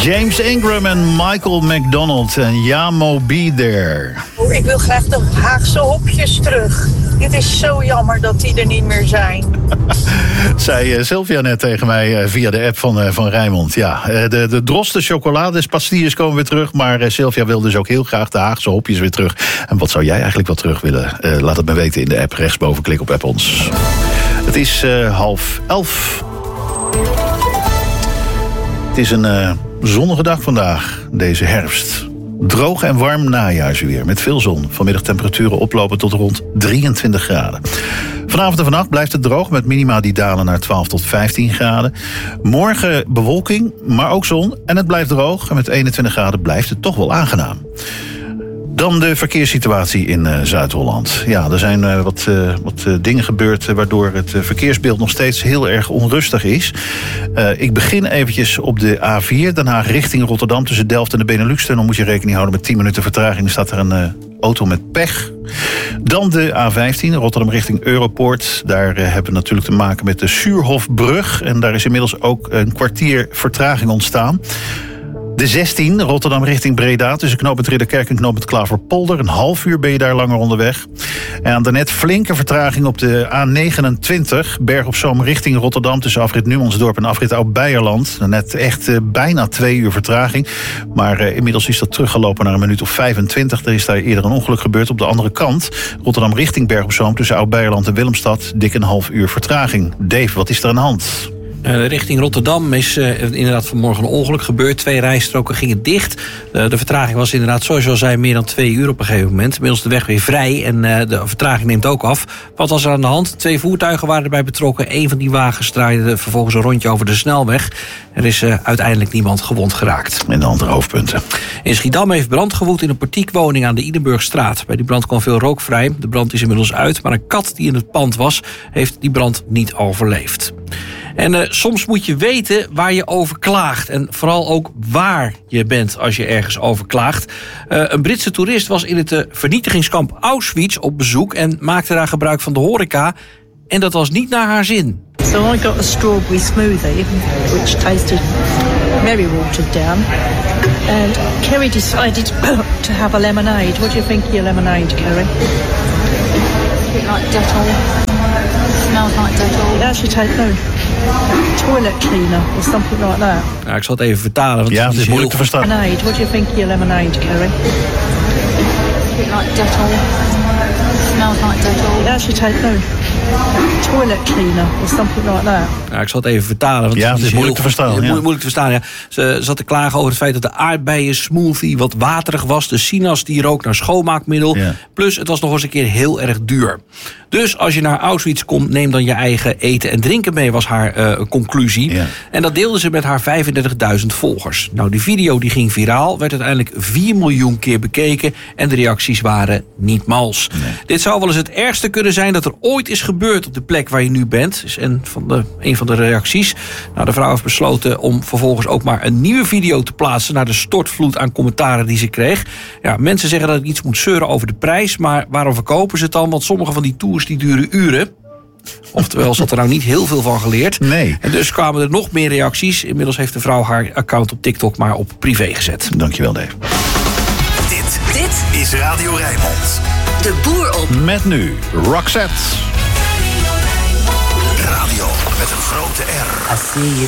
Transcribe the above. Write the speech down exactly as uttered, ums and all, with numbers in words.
James Ingram en Michael McDonald en Yamo Be There. Oh, ik wil graag de Haagse hopjes terug. Het is zo jammer dat die er niet meer zijn. Zei uh, Sylvia net tegen mij uh, via de app van, uh, van Rijnmond. Ja, uh, de, de drosten, chocolades, pastilles komen weer terug. Maar uh, Sylvia wil dus ook heel graag de Haagse hopjes weer terug. En wat zou jij eigenlijk wel terug willen? Uh, laat het me weten in de app. Rechtsboven, klik op app ons. Het is uh, half elf. Het is een uh, zonnige dag vandaag, deze herfst. Droog en warm najaarsweer met veel zon. Vanmiddag temperaturen oplopen tot rond drieëntwintig graden. Vanavond en vannacht blijft het droog met minima die dalen naar twaalf tot vijftien graden. Morgen bewolking, maar ook zon en het blijft droog. En met eenentwintig graden blijft het toch wel aangenaam. Dan de verkeerssituatie in uh, Zuid-Holland. Ja, er zijn uh, wat, uh, wat uh, dingen gebeurd... Uh, waardoor het uh, verkeersbeeld nog steeds heel erg onrustig is. Uh, ik begin eventjes op de A vier. Den Haag richting Rotterdam tussen Delft en de Benelux-tunnel... moet je rekening houden met tien minuten vertraging. Er staat er een uh, auto met pech. Dan de A vijftien, Rotterdam richting Europoort. Daar uh, hebben we natuurlijk te maken met de Suurhofbrug. En daar is inmiddels ook een kwartier vertraging ontstaan. De zestien, Rotterdam richting Breda, tussen knooppunt Ridderkerk en knooppunt Klaverpolder. Een half uur ben je daar langer onderweg. En daarnet flinke vertraging op de A negenentwintig, Berg op Zoom richting Rotterdam... tussen afrit Numansdorp en afrit Oud-Beijerland. Net echt uh, bijna twee uur vertraging. Maar uh, inmiddels is dat teruggelopen naar een minuut of vijfentwintig. Er is daar eerder een ongeluk gebeurd op de andere kant. Rotterdam richting Berg op Zoom tussen Oud-Beijerland en Willemstad. Dik een half uur vertraging. Dave, wat is er aan de hand? Uh, richting Rotterdam is uh, inderdaad vanmorgen een ongeluk gebeurd. Twee rijstroken gingen dicht. Uh, de vertraging was inderdaad, zoals je al zei, meer dan twee uur op een gegeven moment. Inmiddels de weg weer vrij en uh, de vertraging neemt ook af. Wat was er aan de hand? Twee voertuigen waren erbij betrokken. Eén van die wagens draaide vervolgens een rondje over de snelweg. Er is uh, uiteindelijk niemand gewond geraakt. En de andere hoofdpunten. In Schiedam heeft brand gewoed in een portiekwoning aan de Idenburgstraat. Bij die brand kwam veel rook vrij. De brand is inmiddels uit, maar een kat die in het pand was, heeft die brand niet overleefd. En uh, soms moet je weten waar je over klaagt. En vooral ook waar je bent als je ergens over klaagt. Uh, een Britse toerist was in het uh, vernietigingskamp Auschwitz op bezoek... en maakte daar gebruik van de horeca. En dat was niet naar haar zin. So I got a strawberry smoothie, which tasted very watered down. And Kerry decided to have a lemonade. What do you think of your lemonade, Kerry? A bit like Dettol. Smells like Dettol. It actually tastes no toilet cleaner or something like that. Ja, ik zal het even vertalen. Want ja, het is moeilijk te verstaan. Lemonade. What do you think of your lemonade, Kerry? A bit like Dettol. Smells like Dettol. It actually tastes no toilet cleaner or something like that. Ja, ik zal het even vertalen. Want ja, het is moeilijk te verstaan. Ja. Moeilijk, moeilijk te verstaan, ja. Ze zat te klagen over het feit dat de aardbeien smoothie wat waterig was. De sinaas die rook naar schoonmaakmiddel. Ja. Plus het was nog eens een keer heel erg duur. Dus als je naar Auschwitz komt, neem dan je eigen eten en drinken mee, was haar uh, conclusie. Ja. En dat deelde ze met haar vijfendertigduizend volgers. Nou, die video die ging viraal, werd uiteindelijk vier miljoen keer bekeken en de reacties waren niet mals. Nee. Dit zou wel eens het ergste kunnen zijn dat er ooit is gebeurd op de plek waar je nu bent. Is een van de, een van de reacties. Nou, de vrouw heeft besloten om vervolgens ook maar een nieuwe video te plaatsen naar de stortvloed aan commentaren die ze kreeg. Ja, mensen zeggen dat ik iets moet zeuren over de prijs, maar waarom verkopen ze het dan? Want sommige van die tours die duren uren. Oftewel, ze had er nou niet heel veel van geleerd. Nee. En dus kwamen er nog meer reacties. Inmiddels heeft de vrouw haar account op TikTok maar op privé gezet. Dankjewel, Dave. Dit, dit is Radio Rijnmond. De boer op. Met nu Roxette. Radio met een grote R.